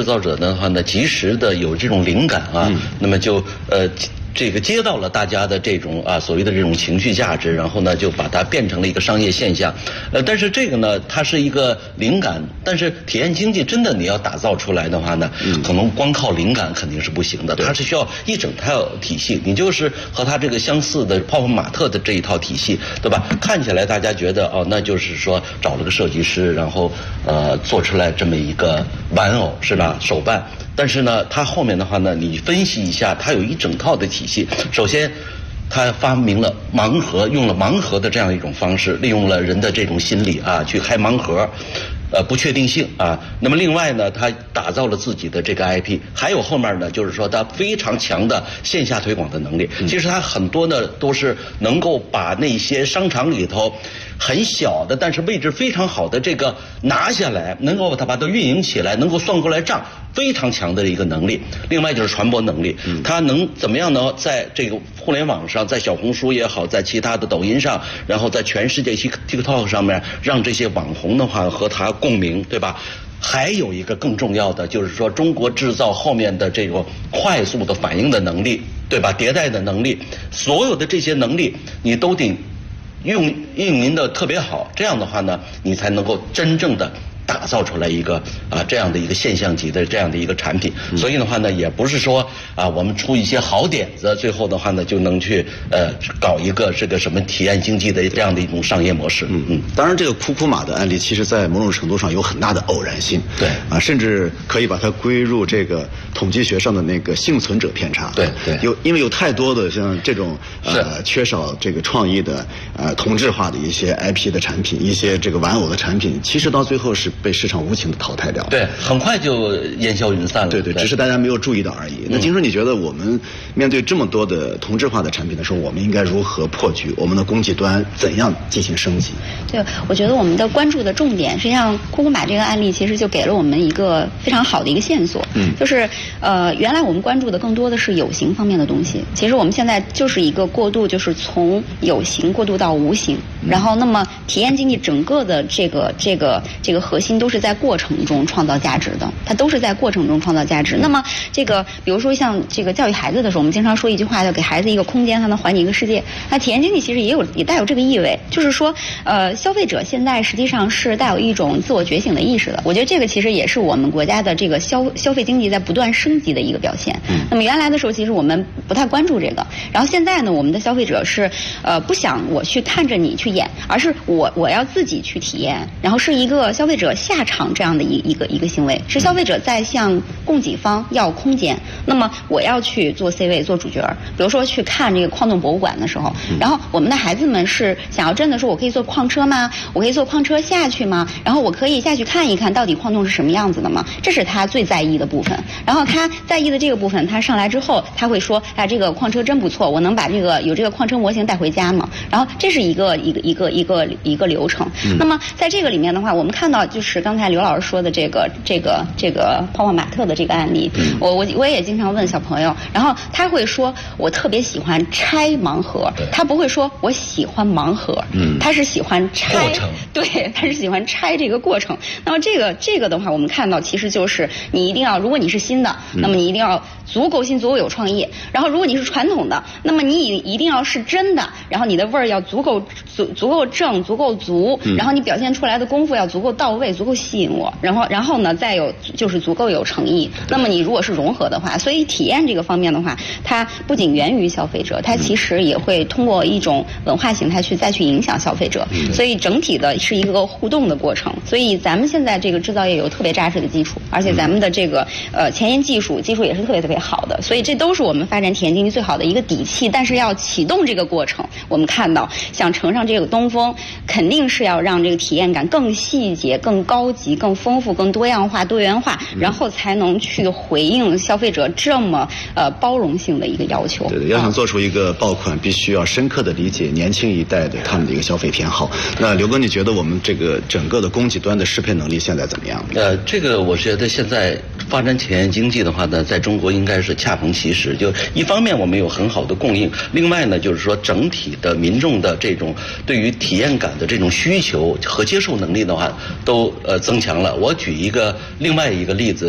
造者的话呢，及时的有这种灵感啊，那么就这个接到了大家的这种所谓的这种情绪价值，然后呢就把它变成了一个商业现象。但是这个呢，它是一个灵感，但是体验经济真的你要打造出来的话呢，可能光靠灵感肯定是不行的，它是需要一整套体系。你就是和它这个相似的泡泡玛特的这一套体系，对吧？看起来大家觉得那就是说找了个设计师，然后做出来这么一个玩偶是吧？手办。但是呢，它后面的话呢，你分析一下，它有一整套的体系。首先，它发明了盲盒，用了盲盒的这样一种方式，利用了人的这种心理去开盲盒。不确定性那么另外呢，他打造了自己的这个 IP， 还有后面呢，就是说他非常强的线下推广的能力。其实他很多呢都是能够把那些商场里头很小的，但是位置非常好的这个拿下来，能够把它运营起来，能够算过来账，非常强的一个能力。另外就是传播能力，他能怎么样呢？在这个互联网上，在小红书也好，在其他的抖音上，然后在全世界 TikTok 上面，让这些网红的话和他共鸣，对吧？还有一个更重要的就是说，中国制造后面的这种快速的反应的能力，对吧？迭代的能力，所有的这些能力你都得运营的特别好，这样的话呢，你才能够真正的打造出来一个这样的一个现象级的这样的一个产品。所以的话呢，也不是说我们出一些好点子，最后的话呢就能去搞一个这个什么体验经济的这样的一种商业模式。 当然这个库库马的案例，其实在某种程度上有很大的偶然性。 对甚至可以把它归入这个统计学上的那个幸存者偏差。 对， 因为有太多的像这种缺少这个创意的同质化的一些 IP 的产品，一些这个玩偶的产品，其实到最后是被市场无情的淘汰掉。 对，很快就烟消云散了。 对，只是大家没有注意到而已。那金叔，你觉得我们面对这么多的同质化的产品的时候，我们应该如何破局？我们的供给端怎样进行升级？ 对，我觉得我们的关注的重点，实际上库库马这个案例其实就给了我们一个非常好的一个线索。就是原来我们关注的更多的是有形方面的东西，其实我们现在就是一个过渡，就是从有形过渡到无形。然后，那么体验经济整个的这个核心都是在过程中创造价值的，它都是在过程中创造价值。那么这个比如说像这个教育孩子的时候，我们经常说一句话，叫给孩子一个空间，他能还你一个世界。那体验经济其实也带有这个意味，就是说消费者现在实际上是带有一种自我觉醒的意识的。我觉得这个其实也是我们国家的这个消费经济在不断升级的一个表现。那么原来的时候，其实我们不太关注这个，然后现在呢，我们的消费者是不想我去看着你去演，而是我要自己去体验，然后是一个消费者下场这样的一个行为，是消费者在向供给方要空间。那么我要去做 C 位做主角，比如说去看这个矿洞博物馆的时候，然后我们的孩子们是想要真的说我可以坐矿车吗？我可以坐矿车下去吗？然后我可以下去看一看到底矿洞是什么样子的吗？这是他最在意的部分。然后他在意的这个部分，他上来之后他会说这个矿车真不错，我能把有这个矿车模型带回家吗？然后这是一个流程。那么在这个里面的话，我们看到就是刚才刘老师说的这个泡泡玛特的这个案例，我也经常问小朋友，然后他会说我特别喜欢拆盲盒，他不会说我喜欢盲盒，他是喜欢拆过程，对，他是喜欢拆这个过程。那么这个的话，我们看到其实就是你一定要，如果你是新的，那么你一定要足够新，足够有创意。然后如果你是传统的，那么你一定要是真的，然后你的味儿要足够正，足够足，然后你表现出来的功夫要足够到位，足够吸引我。然后呢，再有就是足够有诚意。那么你如果是融合的话，所以体验这个方面的话，它不仅源于消费者，它其实也会通过一种文化形态再去影响消费者。所以整体的是一个互动的过程。所以咱们现在这个制造业有特别扎实的基础，而且咱们的这个前沿技术也是特别特别好的。所以这都是我们发展体验经济最好的一个底气。但是要启动这个过程，我们看到想乘上这个东风，肯定是要让这个体验感更细节、更高级、更丰富、更多样化、多元化，然后才能去回应消费者这么包容性的一个要求。 对，要想做出一个爆款，必须要深刻的理解年轻一代的他们的一个消费偏好。那刘哥，你觉得我们这个整个的供给端的适配能力现在怎么样？ 这个我觉得现在发展体验经济的话呢，在中国应该是恰逢其时。就一方面我们有很好的供应，另外呢就是说整体的民众的这种对于体验感的这种需求和接受能力的话都增强了。我举另外一个例子，就是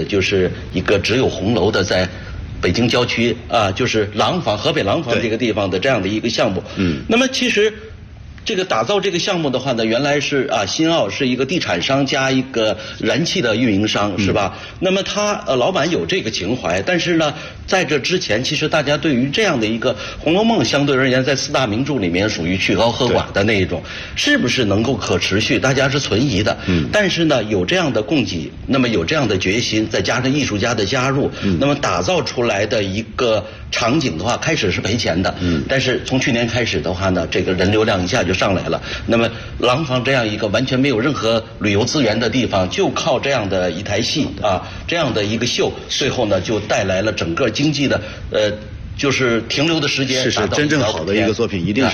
是一个只有红楼的在北京郊区啊，就是廊坊河北廊坊这个地方的这样的一个项目。那么其实这个打造这个项目的话呢，原来是新奥是一个地产商加一个燃气的运营商，是吧？那么他老板有这个情怀，但是呢，在这之前，其实大家对于这样的一个《红楼梦》相对而言，在4大名著里面属于去高和寡的那一种，是不是能够可持续？大家是存疑的。但是呢，有这样的供给，那么有这样的决心，再加上艺术家的加入，那么打造出来的一个场景的话，开始是赔钱的。但是从去年开始的话呢，这个人流量一下就上来了。那么廊坊这样一个完全没有任何旅游资源的地方，就靠这样的一台戏这样的一个秀，最后呢就带来了整个经济的就是停留的时间。 是真正好的一个作品，一定是